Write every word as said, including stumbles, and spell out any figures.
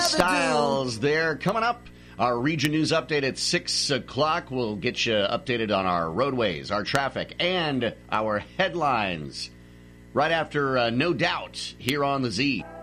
Styles there. Coming up, our Region News update at six o'clock. We'll get you updated on our roadways, our traffic, and our headlines right after uh, No Doubt here on the Z.